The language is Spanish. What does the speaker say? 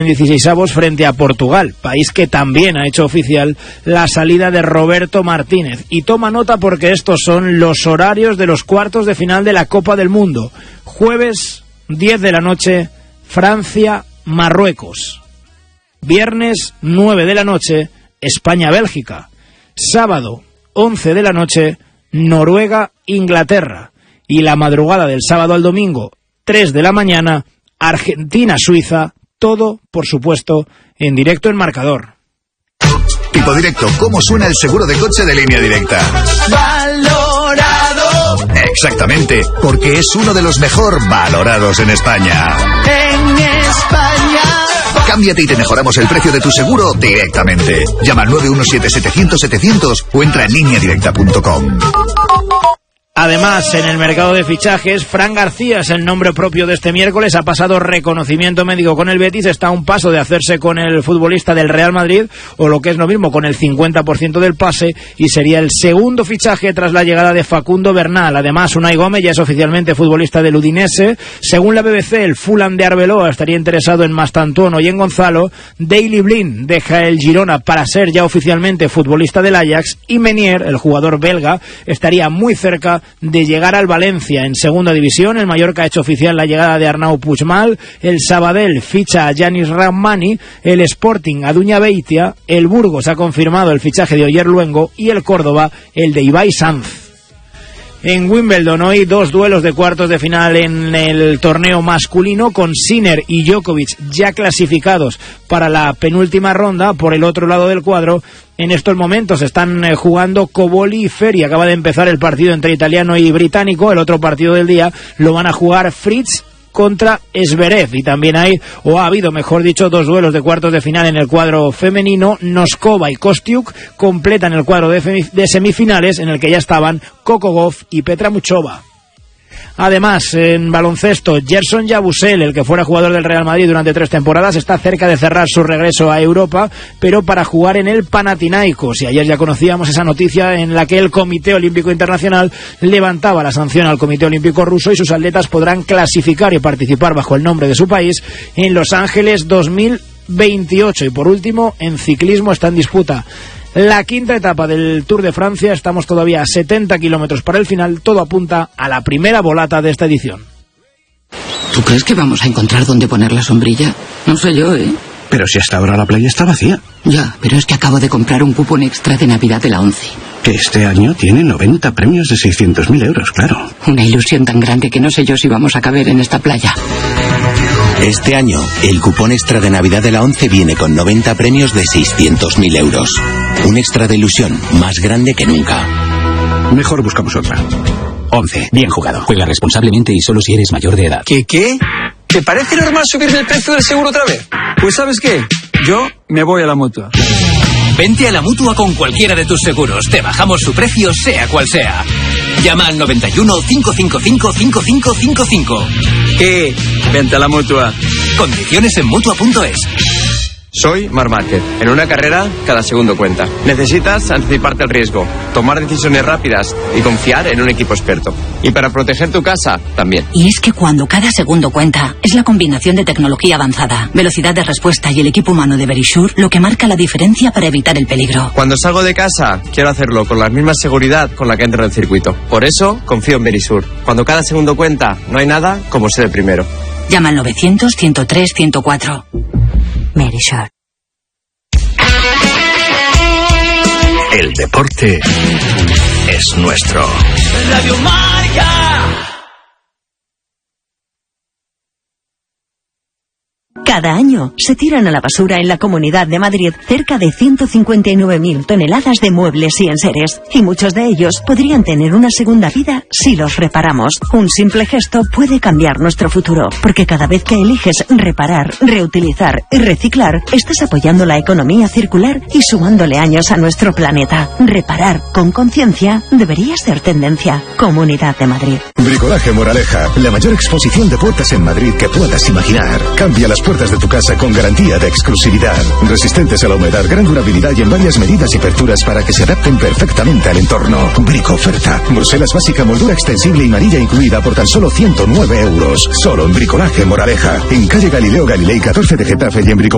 16avos frente a Portugal, país que también ha hecho oficial la salida de Roberto Martínez. Y toma nota porque estos son los horarios de los cuartos de final de la Copa del Mundo. Jueves, 10 de la noche, Francia-Marruecos. Viernes, 9 de la noche, España-Bélgica. Sábado, 11 de la noche, Noruega-Inglaterra. Y la madrugada del sábado al domingo, 3 de la mañana, Argentina-Suiza. Todo, por supuesto, en directo en Marcador. Tipo Directo, ¿cómo suena el seguro de coche de Línea Directa? ¡Valorado! Exactamente, porque es uno de los mejor valorados en España. En España. Cámbiate y te mejoramos el precio de tu seguro directamente. Llama al 917-700-700 o entra en lineadirecta.com. Además, en el mercado de fichajes, Fran García es el nombre propio de este miércoles. Ha pasado reconocimiento médico con el Betis, está a un paso de hacerse con el futbolista del Real Madrid, o lo que es lo mismo, con el 50% del pase, y sería el segundo fichaje tras la llegada de Facundo Bernal. Además, Unai Gómez ya es oficialmente futbolista del Udinese. Según la BBC, el Fulham de Arbeloa estaría interesado en Mastantuono y en Gonzalo. Daley Blind deja el Girona para ser ya oficialmente futbolista del Ajax, y Menier, el jugador belga, estaría muy cerca de llegar al Valencia en segunda división. El Mallorca ha hecho oficial la llegada de Arnau Puigmal, el Sabadell ficha a Yanis Rahmani, el Sporting a Duña Beitia, el Burgos ha confirmado el fichaje de Oyer Luengo y el Córdoba el de Ibai Sanz. En Wimbledon hoy 2 duelos de cuartos de final en el torneo masculino, con Sinner y Djokovic ya clasificados para la penúltima ronda. Por el otro lado del cuadro, en estos momentos están jugando Cobolli y Ferri. Acaba de empezar el partido entre italiano y británico. El otro partido del día lo van a jugar Fritz contra Zverev, y también ha habido, mejor dicho, 2 duelos de cuartos de final en el cuadro femenino. Noskova y Kostiuk completan el cuadro de semifinales, en el que ya estaban Coco Gauff y Petra Muchova. Además, en baloncesto, Gerson Yabusel, el que fuera jugador del Real Madrid durante 3 temporadas, está cerca de cerrar su regreso a Europa, pero para jugar en el Panathinaikos. Y ayer ya conocíamos esa noticia en la que el Comité Olímpico Internacional levantaba la sanción al Comité Olímpico Ruso, y sus atletas podrán clasificar y participar bajo el nombre de su país en Los Ángeles 2028. Y por último, en ciclismo está en disputa la quinta etapa del Tour de Francia. Estamos todavía a 70 kilómetros para el final. Todo apunta a la primera volata de esta edición. ¿Tú crees que vamos a encontrar dónde poner la sombrilla? No sé yo, ¿eh? Pero si hasta ahora la playa está vacía. Ya, pero es que acabo de comprar un cupón extra de Navidad de la ONCE. Que este año tiene 90 premios de 600.000 euros, claro. Una ilusión tan grande que no sé yo si vamos a caber en esta playa. Este año, el cupón extra de Navidad de la ONCE viene con 90 premios de 600.000 euros. Un extra de ilusión más grande que nunca. Mejor buscamos otra. ONCE, bien jugado. Juega responsablemente y solo si eres mayor de edad. ¿Qué? ¿Te parece normal subirme el precio del seguro otra vez? Pues ¿sabes qué? Yo me voy a la Mutua. Vente a la Mutua con cualquiera de tus seguros. Te bajamos su precio, sea cual sea. Llama al 91 555 5555. ¿Qué? Vente a la Mutua. Condiciones en Mutua.es. Soy Marc Márquez. En una carrera, cada segundo cuenta. Necesitas anticiparte al riesgo, tomar decisiones rápidas y confiar en un equipo experto. Y para proteger tu casa, también. Y es que cuando cada segundo cuenta, es la combinación de tecnología avanzada, velocidad de respuesta y el equipo humano de Verisure lo que marca la diferencia para evitar el peligro. Cuando salgo de casa, quiero hacerlo con la misma seguridad con la que entro en el circuito. Por eso, confío en Verisure. Cuando cada segundo cuenta, no hay nada como ser el primero. Llama al 900-103-104. Verisure. El deporte es nuestro. Radio Marca. Cada año se tiran a la basura en la Comunidad de Madrid cerca de 159.000 toneladas de muebles y enseres, y muchos de ellos podrían tener una segunda vida si los reparamos. Un simple gesto puede cambiar nuestro futuro, porque cada vez que eliges reparar, reutilizar y reciclar, estás apoyando la economía circular y sumándole años a nuestro planeta. Reparar con conciencia debería ser tendencia. Comunidad de Madrid. Bricolaje Moraleja, la mayor exposición de puertas en Madrid que puedas imaginar. Cambia las puertas de tu casa con garantía de exclusividad. Resistentes a la humedad, gran durabilidad y en varias medidas y aperturas para que se adapten perfectamente al entorno. Brico oferta. Bruselas básica, moldura extensible y manilla incluida por tan solo 109 euros. Solo en Bricolaje Moraleja. En calle Galileo Galilei 14 de Getafe y en Brico